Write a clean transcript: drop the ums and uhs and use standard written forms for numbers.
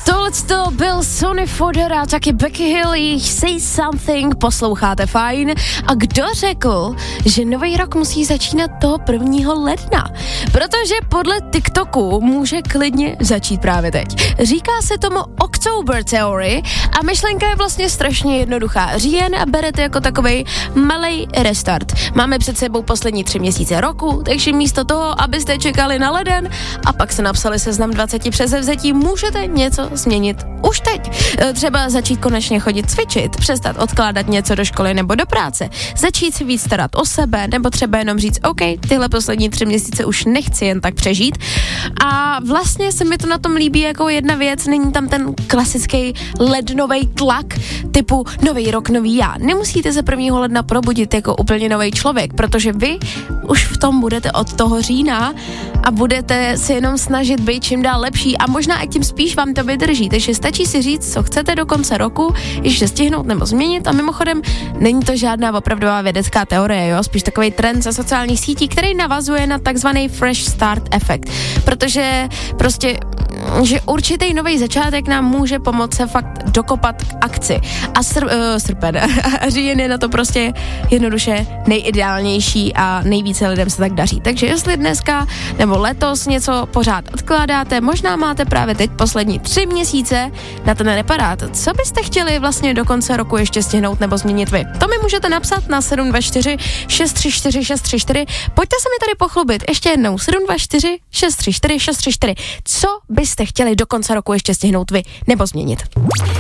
To byl Sonny Fodder a taky Becky Hill, jejich Say Something, posloucháte Fajn. A kdo řekl, že nový rok musí začínat toho 1. ledna? Protože podle TikToku může klidně začít právě teď. Říká se tomu October Theory a myšlenka je vlastně strašně jednoduchá. Říjen a berete jako takovej malej restart. Máme před sebou poslední 3 měsíce roku, takže místo toho, abyste čekali na leden a pak se napsali seznam 20 předsevzetí, můžete něco změnit už teď. Třeba začít konečně chodit cvičit, přestat odkládat něco do školy nebo do práce, začít si víc starat o sebe, nebo třeba jenom říct, OK, tyhle poslední 3 měsíce už nechci jen tak přežít. A vlastně se mi to na tom líbí jako jedna věc, není tam ten klasický lednový tlak typu nový rok, nový já. Nemusíte se 1. ledna probudit jako úplně nový člověk, protože vy už v tom budete od toho října a budete se jenom snažit být čím dál lepší a možná i tím spíš vám to vydrží. Takže stačí si říct, co chcete do konce roku, ještě stihnout nebo změnit a mimochodem není to žádná opravdová vědecká teorie, jo? Spíš takový trend ze sociálních sítí, který navazuje na takzvaný fresh start efekt, protože prostě že určitý nový začátek nám může pomoct se fakt dokopat k akci. A srpen a říjen je na to prostě jednoduše nejideálnější a nejvíce lidem se tak daří. Takže jestli dneska nebo letos něco pořád odkládáte, možná máte právě teď poslední 3 měsíce na ten reparát. Co byste chtěli vlastně do konce roku ještě stihnout nebo změnit vy? To mi můžete napsat na 724 634 634. Pojďte se mi tady pochlubit. Ještě jednou 724 634 634. Co byste chtěli do konce roku ještě stihnout vy nebo změnit?